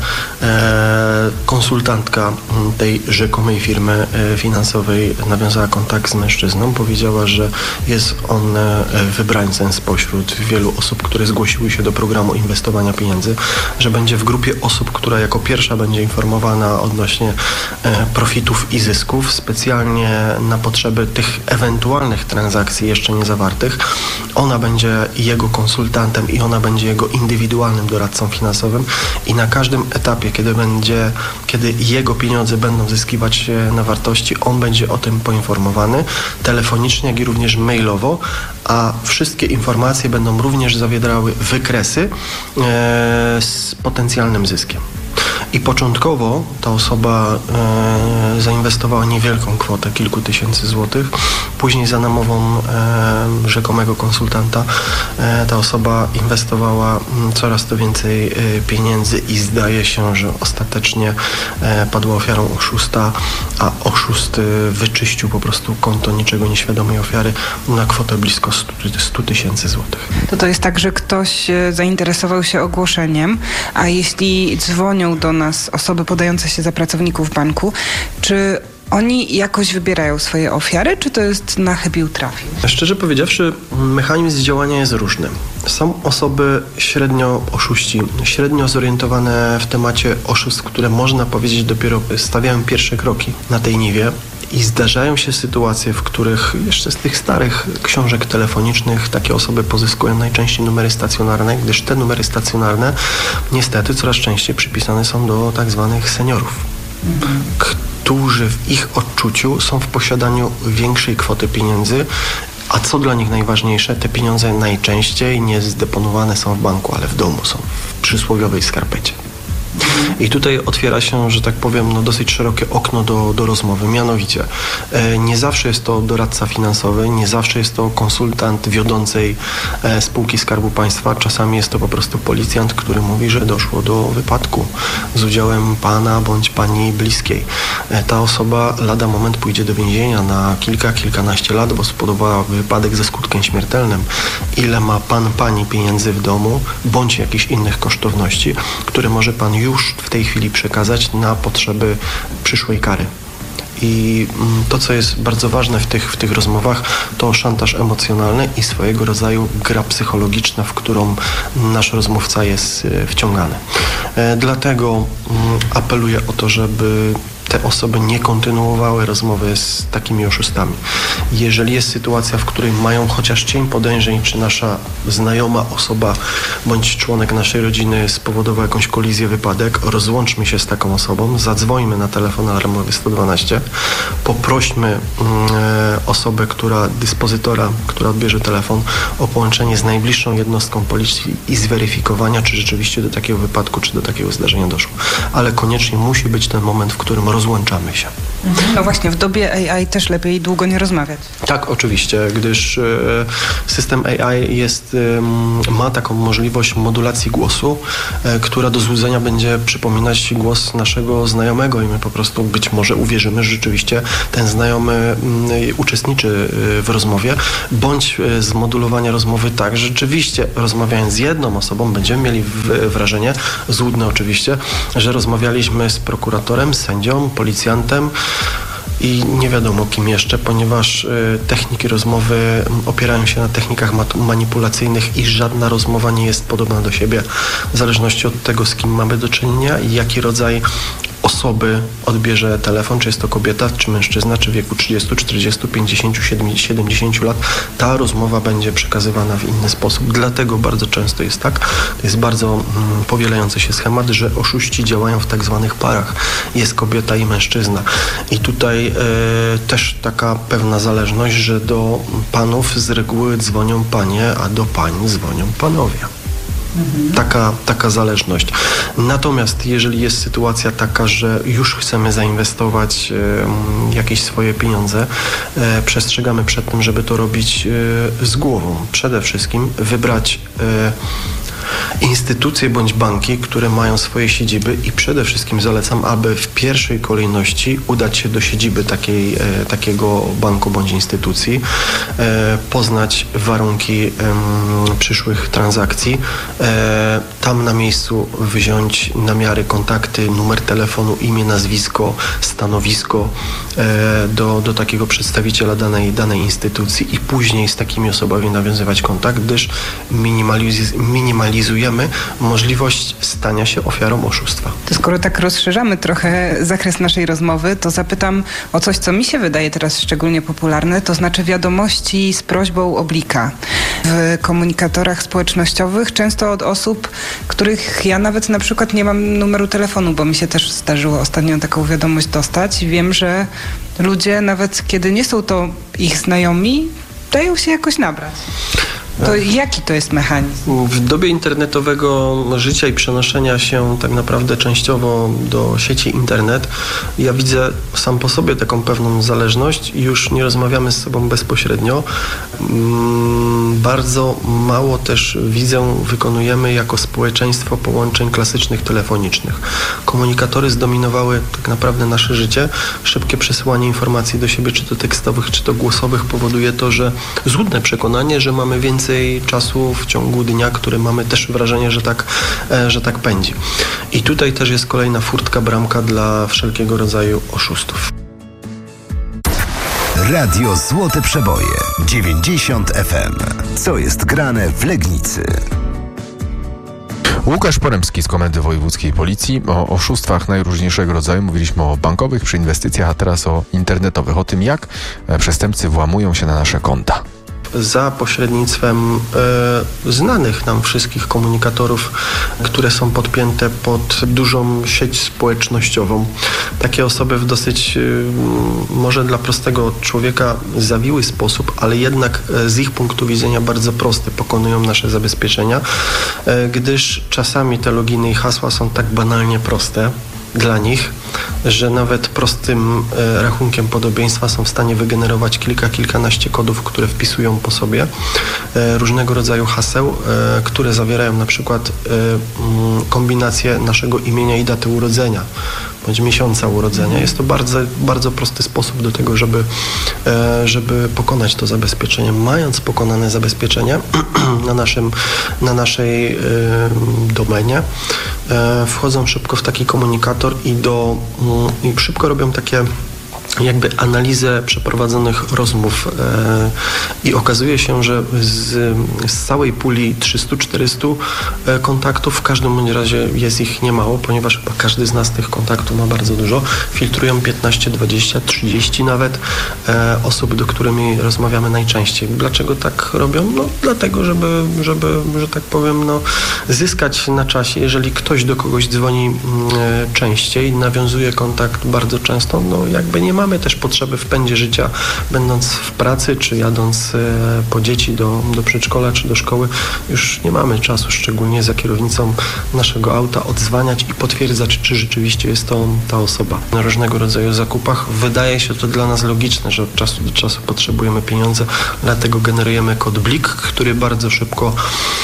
e, konsultantka tej rzekomej firmy finansowej nawiązała kontakt z mężczyzną, powiedziała, że jest on wybrańcem spośród wielu osób, które zgłosiły się do programu inwestowania pieniędzy, że będzie w grupie osób, która jako pierwsza będzie informowana odnośnie e, profitów i zysków, specjalnie na potrzeby tych ewentualnych transakcji jeszcze nie zawartych. Ona będzie jego konsultantem i ona będzie jego indywidualnym doradcą finansowym i na każdym etapie, kiedy będzie, kiedy jego pieniądze będą zyskiwać na wartości, on będzie o tym poinformowany telefonicznie, jak i również mailowo, a wszystkie informacje będą również zawierały wykresy e, z potencjalnym zyskiem. I początkowo ta osoba e, zainwestowała niewielką kwotę, kilku tysięcy złotych. Później za namową e, rzekomego konsultanta e, ta osoba inwestowała m, coraz to więcej e, pieniędzy i zdaje się, że ostatecznie e, padła ofiarą oszusta, a oszust e, wyczyścił po prostu konto niczego nieświadomej ofiary na kwotę blisko stu tysięcy złotych. To to jest tak, że ktoś zainteresował się ogłoszeniem, a jeśli dzwonią do nas osoby podające się za pracowników banku, czy oni jakoś wybierają swoje ofiary, czy to jest na chybił trafił? Szczerze powiedziawszy, mechanizm działania jest różny. Są osoby średnio oszuści, średnio zorientowane w temacie oszustw, które można powiedzieć dopiero stawiają pierwsze kroki na tej niwie. I zdarzają się sytuacje, w których jeszcze z tych starych książek telefonicznych takie osoby pozyskują najczęściej numery stacjonarne, gdyż te numery stacjonarne niestety coraz częściej przypisane są do tak zwanych seniorów, mhm. którzy w ich odczuciu są w posiadaniu większej kwoty pieniędzy, a co dla nich najważniejsze, te pieniądze najczęściej nie zdeponowane są w banku, ale w domu, są w przysłowiowej skarpecie. I tutaj otwiera się, że tak powiem, no dosyć szerokie okno do, do rozmowy. Mianowicie, e, nie zawsze jest to doradca finansowy, nie zawsze jest to konsultant wiodącej e, spółki Skarbu Państwa. Czasami jest to po prostu policjant, który mówi, że doszło do wypadku z udziałem pana bądź pani bliskiej. E, ta osoba lada moment pójdzie do więzienia na kilka, kilkanaście lat, bo spowodowała wypadek ze skutkiem śmiertelnym. Ile ma pan, pani pieniędzy w domu, bądź jakichś innych kosztowności, które może pan już w tej chwili przekazać na potrzeby przyszłej kary. I to, co jest bardzo ważne w tych, w tych rozmowach, to szantaż emocjonalny i swojego rodzaju gra psychologiczna, w którą nasz rozmówca jest wciągany. Dlatego apeluję o to, żeby te osoby nie kontynuowały rozmowy z takimi oszustami. Jeżeli jest sytuacja, w której mają chociaż cień podejrzeń, czy nasza znajoma osoba bądź członek naszej rodziny spowodował jakąś kolizję, wypadek, rozłączmy się z taką osobą, zadzwońmy na telefon alarmowy sto dwanaście, poprośmy e, osobę, która, dyspozytora, która odbierze telefon, o połączenie z najbliższą jednostką policji i zweryfikowania, czy rzeczywiście do takiego wypadku, czy do takiego zdarzenia doszło. Ale koniecznie musi być ten moment, w którym rozłączamy się. No właśnie, w dobie A I też lepiej długo nie rozmawiać. Tak, oczywiście, gdyż e, system A I jest, e, ma taką możliwość modulacji głosu, e, która do złudzenia będzie przypominać głos naszego znajomego i my po prostu być może uwierzymy, że rzeczywiście ten znajomy m, uczestniczy w rozmowie, bądź e, zmodulowania rozmowy tak, że rzeczywiście rozmawiając z jedną osobą będziemy mieli w, wrażenie, złudne oczywiście, że rozmawialiśmy z prokuratorem, sędzią, policjantem i nie wiadomo kim jeszcze, ponieważ y, techniki rozmowy opierają się na technikach manipulacyjnych i żadna rozmowa nie jest podobna do siebie w zależności od tego, z kim mamy do czynienia i jaki rodzaj osoby odbierze telefon, czy jest to kobieta, czy mężczyzna, czy w wieku trzydziestu, czterdziestu, pięćdziesięciu, siedemdziesięciu lat, ta rozmowa będzie przekazywana w inny sposób. Dlatego bardzo często jest tak, to jest bardzo mm, powielający się schemat, że oszuści działają w tak zwanych parach. Jest kobieta i mężczyzna. I tutaj y, też taka pewna zależność, że do panów z reguły dzwonią panie, a do pań dzwonią panowie. Taka, taka zależność. Natomiast jeżeli jest sytuacja taka, że już chcemy zainwestować e, jakieś swoje pieniądze, e, przestrzegamy przed tym, żeby to robić e, z głową. Przede wszystkim wybrać e, instytucje bądź banki, które mają swoje siedziby i przede wszystkim zalecam, aby w pierwszej kolejności udać się do siedziby takiej, e, takiego banku bądź instytucji, e, poznać warunki e, przyszłych transakcji, e, tam na miejscu wziąć namiary, kontakty, numer telefonu, imię, nazwisko, stanowisko e, do, do takiego przedstawiciela danej, danej instytucji i później z takimi osobami nawiązywać kontakt, gdyż minimaliz minimalizujemy możliwość stania się ofiarą oszustwa. To skoro tak rozszerzamy trochę zakres naszej rozmowy, to zapytam o coś, co mi się wydaje teraz szczególnie popularne, to znaczy wiadomości z prośbą o blika. W komunikatorach społecznościowych często od osób, których ja nawet na przykład nie mam numeru telefonu, bo mi się też zdarzyło ostatnio taką wiadomość dostać. Wiem, że ludzie, nawet kiedy nie są to ich znajomi, dają się jakoś nabrać. To jaki to jest mechanizm? W dobie internetowego życia i przenoszenia się tak naprawdę częściowo do sieci internet, ja widzę sam po sobie taką pewną zależność i już nie rozmawiamy z sobą bezpośrednio. Bardzo mało też widzę, wykonujemy jako społeczeństwo połączeń klasycznych telefonicznych. Komunikatory zdominowały tak naprawdę nasze życie. Szybkie przesyłanie informacji do siebie, czy to tekstowych, czy to głosowych, powoduje to, że złudne przekonanie, że mamy więcej czasu w ciągu dnia, który mamy też wrażenie, że tak, że tak pędzi. I tutaj też jest kolejna furtka, bramka dla wszelkiego rodzaju oszustów. Radio Złote Przeboje dziewięćdziesiąt F M. Co jest grane w Legnicy? Łukasz Poremski z Komendy Wojewódzkiej Policji. O oszustwach najróżniejszego rodzaju. Mówiliśmy o bankowych, przy inwestycjach, a teraz o internetowych. O tym, jak przestępcy włamują się na nasze konta. Za pośrednictwem e, znanych nam wszystkich komunikatorów, które są podpięte pod dużą sieć społecznościową. Takie osoby w dosyć, e, może dla prostego człowieka zawiły sposób, ale jednak e, z ich punktu widzenia bardzo prosty pokonują nasze zabezpieczenia, e, gdyż czasami te loginy i hasła są tak banalnie proste dla nich, że nawet prostym e, rachunkiem podobieństwa są w stanie wygenerować kilka, kilkanaście kodów, które wpisują po sobie e, różnego rodzaju haseł, e, które zawierają na przykład e, m, kombinację naszego imienia i daty urodzenia, bądź miesiąca urodzenia. Jest to bardzo, bardzo prosty sposób do tego, żeby, e, żeby pokonać to zabezpieczenie. Mając pokonane zabezpieczenie na, naszym, na naszej e, domenie, e, wchodzą szybko w taki komunikator i, do, i szybko robią takie jakby analizę przeprowadzonych rozmów e, i okazuje się, że z, z całej puli trzysta czterysta e, kontaktów w każdym bądź razie jest ich niemało, ponieważ chyba każdy z nas tych kontaktów ma bardzo dużo. Filtrują piętnaście, dwadzieścia, trzydzieści nawet e, osób, do którymi rozmawiamy najczęściej. Dlaczego tak robią? No dlatego, żeby, żeby że tak powiem, no, zyskać na czasie. Jeżeli ktoś do kogoś dzwoni e, częściej, nawiązuje kontakt bardzo często, no jakby nie ma Mamy też potrzeby w pędzie życia, będąc w pracy, czy jadąc e, po dzieci do, do przedszkola, czy do szkoły. Już nie mamy czasu, szczególnie za kierownicą naszego auta, odzwaniać i potwierdzać, czy rzeczywiście jest to ta osoba. Na różnego rodzaju zakupach wydaje się to dla nas logiczne, że od czasu do czasu potrzebujemy pieniądze, dlatego generujemy kod blik, który bardzo szybko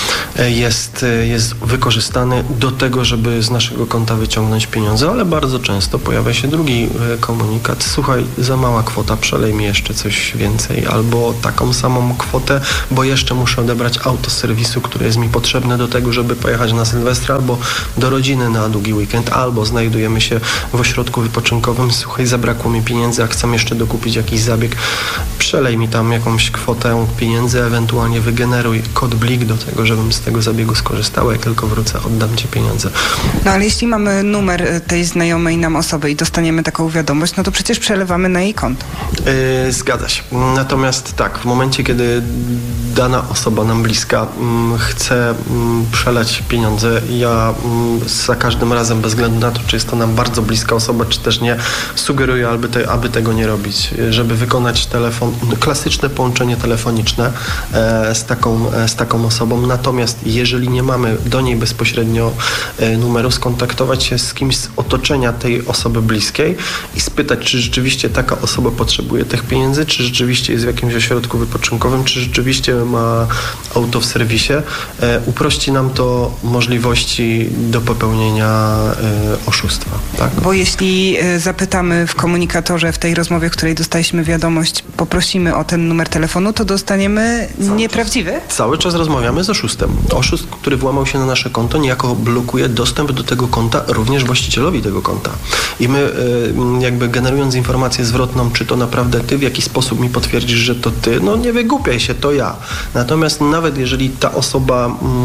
jest, jest wykorzystany do tego, żeby z naszego konta wyciągnąć pieniądze, ale bardzo często pojawia się drugi komunikat. Słuchaj, za mała kwota, przelej mi jeszcze coś więcej, albo taką samą kwotę, bo jeszcze muszę odebrać auto z serwisu, które jest mi potrzebne do tego, żeby pojechać na Sylwestra, albo do rodziny na długi weekend, albo znajdujemy się w ośrodku wypoczynkowym. Słuchaj, zabrakło mi pieniędzy, a chcę jeszcze dokupić jakiś zabieg. Przelej mi tam jakąś kwotę pieniędzy, ewentualnie wygeneruj kod blik do tego, żebym z tego zabiegu skorzystał. Jak tylko wrócę, oddam ci pieniądze. No ale jeśli mamy numer tej znajomej nam osoby i dostaniemy taką wiadomość, no to przecież przelewamy na jej konto. Yy, zgadza się. Natomiast tak, w momencie, kiedy dana osoba nam bliska mm, chce mm, przelać pieniądze, ja mm, za każdym razem, bez względu na to, czy jest to nam bardzo bliska osoba, czy też nie, sugeruję, aby, te, aby tego nie robić. Żeby wykonać telefon, klasyczne połączenie telefoniczne e, z, taką, e, z taką osobą. Natomiast jeżeli nie mamy do niej bezpośrednio e, numeru, skontaktować się z kimś z otoczenia tej osoby bliskiej i spytać, czy rzeczywiście taka osoba potrzebuje tych pieniędzy, czy rzeczywiście jest w jakimś ośrodku wypoczynkowym, czy rzeczywiście ma auto w serwisie. E, uprości nam to możliwości do popełnienia e, oszustwa. Tak? Bo jeśli e, zapytamy w komunikatorze, w tej rozmowie, w której dostaliśmy wiadomość, poprosimy o ten numer telefonu, to dostaniemy Cały nieprawdziwy? Czas, cały czas rozmawiamy z oszustem. Oszust, który włamał się na nasze konto, niejako blokuje dostęp do tego konta również właścicielowi tego konta. I my e, jakby generując informację zwrotną, czy to naprawdę ty, w jaki sposób mi potwierdzisz, że to ty, no nie wygłupiaj się, to ja. Natomiast nawet jeżeli ta osoba,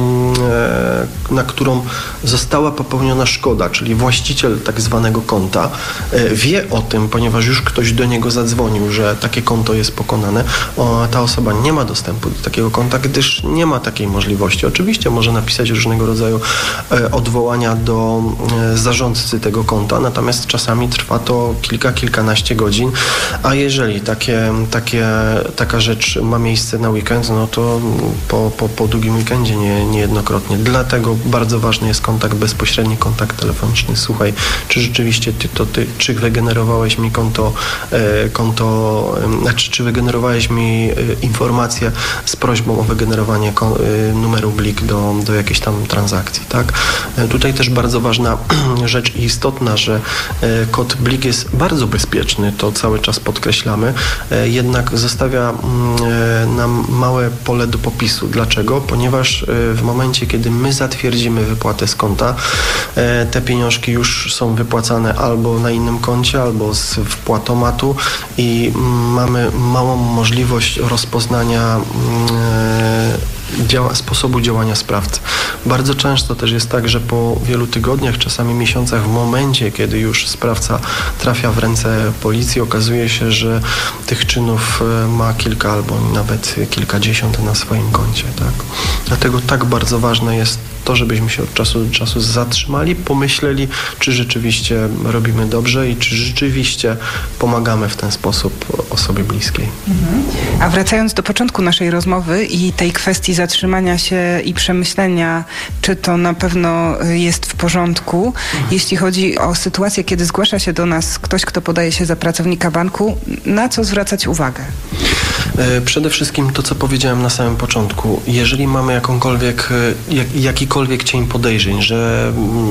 na którą została popełniona szkoda, czyli właściciel tak zwanego konta, wie o tym, ponieważ już ktoś do niego zadzwonił, że takie konto jest pokonane, ta osoba nie ma dostępu do takiego konta, gdyż nie ma takiej możliwości. Oczywiście może napisać różnego rodzaju odwołania do zarządcy tego konta, natomiast czasami trwa to kilka, kilkanaście godzin, a jeżeli takie, takie, taka rzecz ma miejsce na weekend, no to po, po, po długim weekendzie nie, niejednokrotnie. Dlatego bardzo ważny jest kontakt, bezpośredni kontakt telefoniczny. Słuchaj, czy rzeczywiście ty to ty, czy wygenerowałeś mi konto, e, konto e, znaczy, czy wygenerowałeś mi e, informację z prośbą o wygenerowanie kon, e, numeru blik do, do jakiejś tam transakcji, tak? E, tutaj też bardzo ważna rzecz i istotna, że e, kod blik jest bardzo bezpieczny, to cały czas podkreślamy, e, jednak zostawia e, nam małe pole do popisu. Dlaczego? Ponieważ e, w momencie, kiedy my zatwierdzimy wypłatę z konta, e, te pieniążki już są wypłacane albo na innym koncie, albo z wpłatomatu i m, mamy małą możliwość rozpoznania e, Działa, sposobu działania sprawcy. Bardzo często też jest tak, że po wielu tygodniach, czasami miesiącach, w momencie, kiedy już sprawca trafia w ręce policji, okazuje się, że tych czynów ma kilka albo nawet kilkadziesiąt na swoim koncie. Tak? Dlatego tak bardzo ważne jest to, żebyśmy się od czasu do czasu zatrzymali, pomyśleli, czy rzeczywiście robimy dobrze i czy rzeczywiście pomagamy w ten sposób osobie bliskiej. Mhm. A wracając do początku naszej rozmowy i tej kwestii zatrzymania się i przemyślenia, czy to na pewno jest w porządku, mhm. jeśli chodzi o sytuację, kiedy zgłasza się do nas ktoś, kto podaje się za pracownika banku, na co zwracać uwagę? Przede wszystkim to, co powiedziałem na samym początku. Jeżeli mamy jakąkolwiek, jak, jakikolwiek cień podejrzeń, że,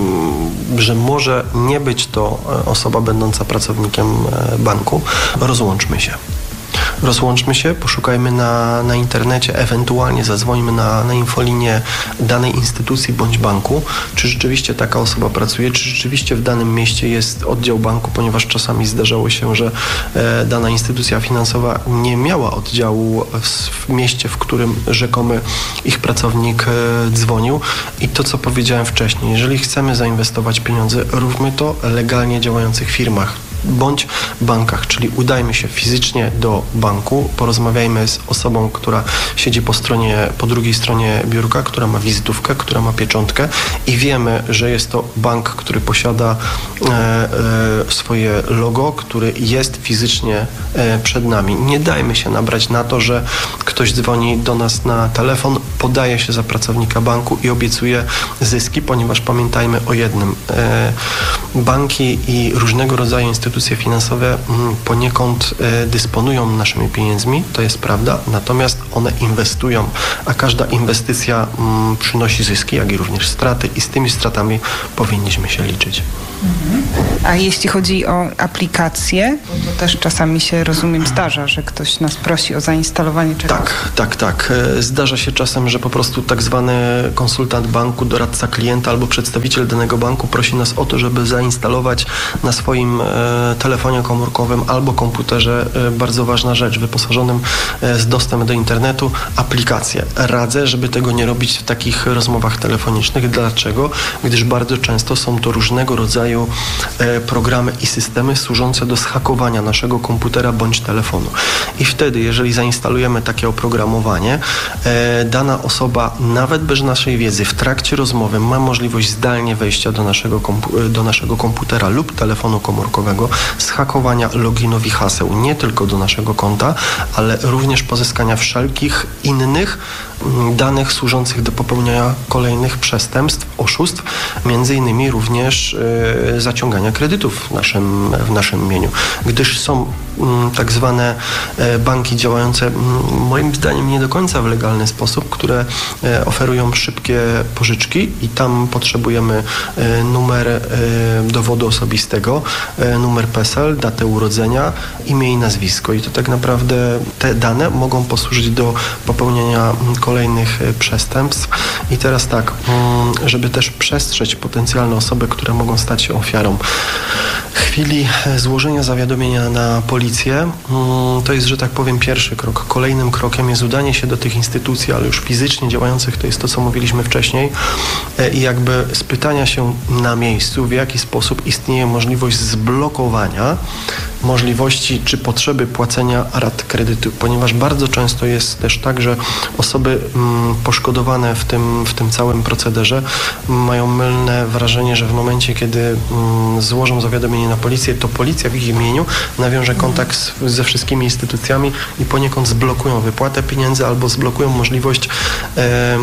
że może nie być to osoba będąca pracownikiem banku, rozłączmy się. Rozłączmy się, poszukajmy na, na internecie, ewentualnie zadzwońmy na, na infolinię danej instytucji bądź banku, czy rzeczywiście taka osoba pracuje, czy rzeczywiście w danym mieście jest oddział banku, ponieważ czasami zdarzało się, że e, dana instytucja finansowa nie miała oddziału w, w mieście, w którym rzekomy ich pracownik e, dzwonił. I to, co powiedziałem wcześniej, jeżeli chcemy zainwestować pieniądze, róbmy to w legalnie działających firmach bądź bankach, czyli udajmy się fizycznie do banku, porozmawiajmy z osobą, która siedzi po stronie, po drugiej stronie biurka, która ma wizytówkę, która ma pieczątkę i wiemy, że jest to bank, który posiada e, e, swoje logo, który jest fizycznie e, przed nami. Nie dajmy się nabrać na to, że ktoś dzwoni do nas na telefon, podaje się za pracownika banku i obiecuje zyski, ponieważ pamiętajmy o jednym. E, banki i różnego rodzaju instytucje finansowe poniekąd dysponują naszymi pieniędzmi, to jest prawda, natomiast one inwestują, a każda inwestycja przynosi zyski, jak i również straty i z tymi stratami powinniśmy się liczyć. A jeśli chodzi o aplikacje, bo to też czasami się, rozumiem, zdarza, że ktoś nas prosi o zainstalowanie czegoś. Tak, tak, tak. Zdarza się czasem, że po prostu tak zwany konsultant banku, doradca klienta albo przedstawiciel danego banku prosi nas o to, żeby zainstalować na swoim e, telefonie komórkowym albo komputerze, e, bardzo ważna rzecz, wyposażonym e, z dostępem do internetu, aplikację. Radzę, żeby tego nie robić w takich rozmowach telefonicznych. Dlaczego? Gdyż bardzo często są to różnego rodzaju e, programy i systemy służące do zhakowania naszego komputera bądź telefonu. I wtedy, jeżeli zainstalujemy takie oprogramowanie, e, dana osoba nawet bez naszej wiedzy w trakcie rozmowy ma możliwość zdalnie wejścia do naszego, kompu- do naszego komputera lub telefonu komórkowego, zhakowania loginów i haseł nie tylko do naszego konta, ale również pozyskania wszelkich innych danych służących do popełniania kolejnych przestępstw, oszustw, między innymi również y, zaciągania kredytów w naszym, w naszym imieniu. Gdyż są y, tak zwane y, banki działające y, moim zdaniem nie do końca w legalny sposób, które y, oferują szybkie pożyczki i tam potrzebujemy y, numer y, dowodu osobistego, y, numer P E S E L, datę urodzenia, imię i nazwisko. I to tak naprawdę te dane mogą posłużyć do popełniania kolejnych przestępstw. I teraz tak, żeby też przestrzec potencjalne osoby, które mogą stać się ofiarą. W chwili złożenia zawiadomienia na policję, to jest, że tak powiem, pierwszy krok. Kolejnym krokiem jest udanie się do tych instytucji, ale już fizycznie działających, to jest to, co mówiliśmy wcześniej, i jakby spytania się na miejscu, w jaki sposób istnieje możliwość zblokowania możliwości czy potrzeby płacenia rat kredytu, ponieważ bardzo często jest też tak, że osoby mm, poszkodowane w tym, w tym całym procederze mają mylne wrażenie, że w momencie, kiedy mm, złożą zawiadomienie na policję, to policja w ich imieniu nawiąże kontakt z, ze wszystkimi instytucjami i poniekąd zblokują wypłatę pieniędzy albo zblokują możliwość e, e,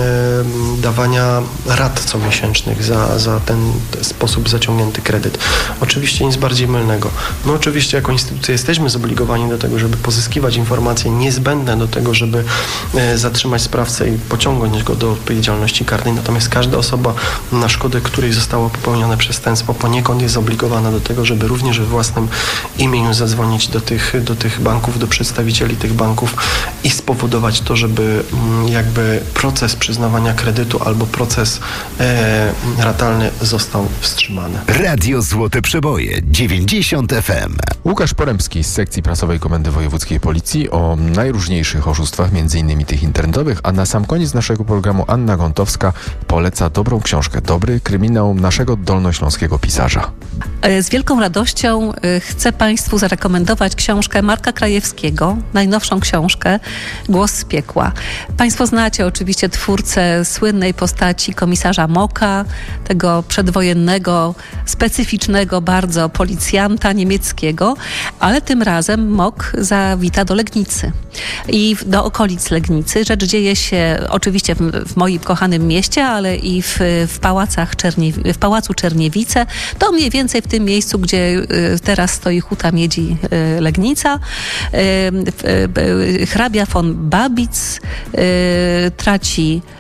dawania rat comiesięcznych za, za ten sposób zaciągnięty kredyt. Oczywiście nic bardziej mylnego. No oczywiście jako instytucja jesteśmy zobligowani do tego, żeby pozyskiwać informacje niezbędne do tego, żeby e, zatrzymać sprawcę i pociągnąć go do odpowiedzialności karnej. Natomiast każda osoba, na szkodę której zostało popełnione przestępstwo, poniekąd jest zobligowana do tego, żeby również we własnym imieniu zadzwonić do tych, do tych banków, do przedstawicieli tych banków i spowodować to, żeby m, jakby proces przyznawania kredytu albo proces e, ratalny został wstrzymany. Radio Złote Przeboje dziewięćdziesiąt F M. Łukasz Poremski z sekcji prasowej Komendy Wojewódzkiej Policji o najróżniejszych oszustwach, między innymi tych internetowych, a na sam koniec naszego programu Anna Gontowska poleca dobrą książkę, dobry kryminał naszego dolnośląskiego pisarza. Z wielką radością chcę Państwu zarekomendować książkę Marka Krajewskiego, najnowszą książkę Głos z piekła. Państwo znacie oczywiście twórcę słynnej postaci komisarza Moka, tego przedwojennego, specyficznego bardzo policjanta niemieckiego, ale tym razem Mok zawita do Legnicy i do okolic Legnicy. Rzecz dzieje się oczywiście w, w moim kochanym mieście, ale i w, w, pałacach Czerniew- w Pałacu Czerniewice. To mniej więcej w tym miejscu, gdzie y, teraz stoi Huta Miedzi y, Legnica. Y, y, y, hrabia von Babitz y, traci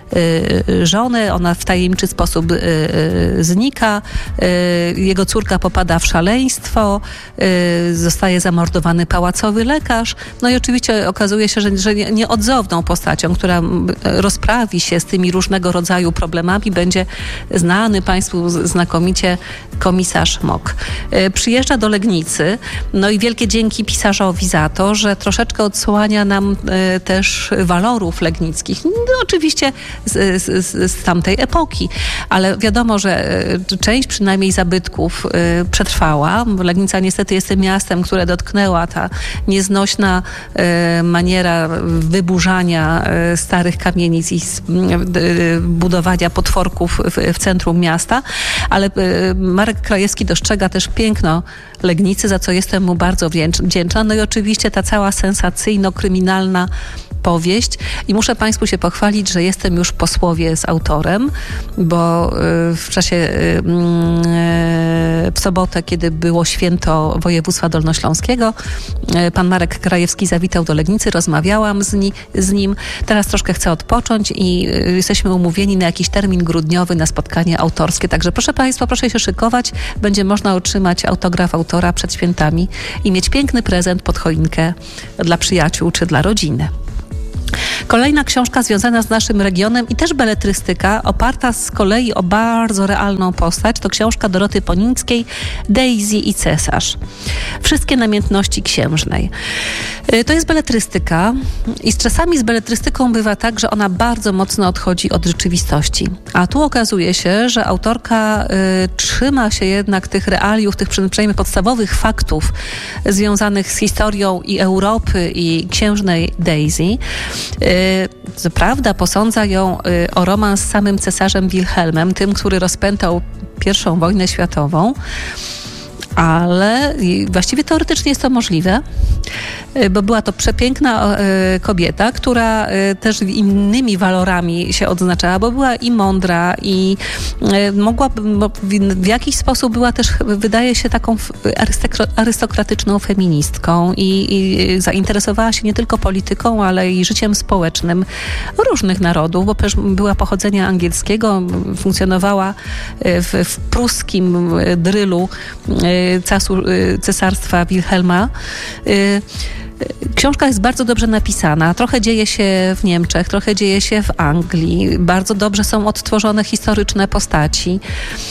żony, ona w tajemniczy sposób znika, jego córka popada w szaleństwo, zostaje zamordowany pałacowy lekarz, no i oczywiście okazuje się, że, że nieodzowną postacią, która rozprawi się z tymi różnego rodzaju problemami, będzie znany Państwu znakomicie komisarz Mok. Przyjeżdża do Legnicy, no i wielkie dzięki pisarzowi za to, że troszeczkę odsłania nam też walorów legnickich. No, oczywiście z, z, z tamtej epoki, ale wiadomo, że część przynajmniej zabytków przetrwała. Legnica niestety jest tym miastem, które dotknęła ta nieznośna maniera wyburzania starych kamienic i budowania potworków w, w centrum miasta, ale Marek Krajewski dostrzega też piękno Legnicy, za co jestem mu bardzo wdzięczna. No i oczywiście ta cała sensacyjno-kryminalna powieść i muszę Państwu się pochwalić, że jestem już po słowie z autorem, bo w czasie w sobotę, kiedy było święto województwa dolnośląskiego, pan Marek Krajewski zawitał do Legnicy, rozmawiałam z, ni, z nim. Teraz troszkę chcę odpocząć i jesteśmy umówieni na jakiś termin grudniowy na spotkanie autorskie. Także proszę Państwa, proszę się szykować. Będzie można otrzymać autograf autora przed świętami i mieć piękny prezent pod choinkę dla przyjaciół czy dla rodziny. Kolejna książka związana z naszym regionem i też beletrystyka, oparta z kolei o bardzo realną postać, to książka Doroty Ponińskiej Daisy i cesarz. Wszystkie namiętności księżnej. To jest beletrystyka i z czasami z beletrystyką bywa tak, że ona bardzo mocno odchodzi od rzeczywistości. A tu okazuje się, że autorka y, trzyma się jednak tych realiów, tych przynajmniej podstawowych faktów związanych z historią i Europy i księżnej Daisy. Co prawda posądza ją o romans z samym cesarzem Wilhelmem, tym, który rozpętał pierwszą wojnę światową, ale właściwie teoretycznie jest to możliwe, bo była to przepiękna kobieta, która też innymi walorami się odznaczała, bo była i mądra, i mogła, w jakiś sposób była też, wydaje się, taką arystokratyczną feministką i, i zainteresowała się nie tylko polityką, ale i życiem społecznym różnych narodów, bo też była pochodzenia angielskiego, funkcjonowała w, w pruskim drylu casu, cesarstwa Wilhelma. Książka jest bardzo dobrze napisana. Trochę dzieje się w Niemczech, trochę dzieje się w Anglii. Bardzo dobrze są odtworzone historyczne postaci.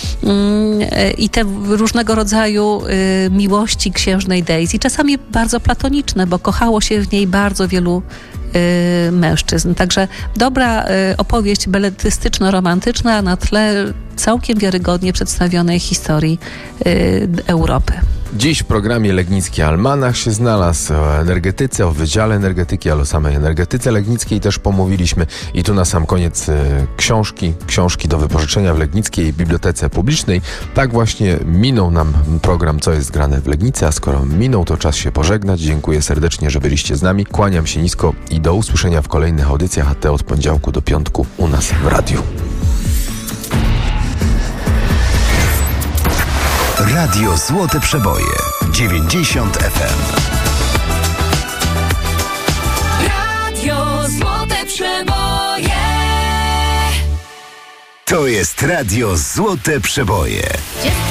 I te różnego rodzaju miłości księżnej Daisy, czasami bardzo platoniczne, bo kochało się w niej bardzo wielu mężczyzn. Także dobra opowieść beletrystyczno-romantyczna na tle całkiem wiarygodnie przedstawionej historii Europy. Dziś w programie Legnicki Almanach się znalazł, o energetyce, o Wydziale Energetyki, ale o samej energetyce legnickiej też pomówiliśmy. I tu na sam koniec e, książki, książki do wypożyczenia w Legnickiej Bibliotece Publicznej. Tak właśnie minął nam program Co jest grane w Legnicy, a skoro minął, to czas się pożegnać. Dziękuję serdecznie, że byliście z nami. Kłaniam się nisko i do usłyszenia w kolejnych audycjach, a te od poniedziałku do piątku u nas w radiu. Radio Złote Przeboje dziewięćdziesiąt F M. Radio Złote Przeboje. To jest Radio Złote Przeboje.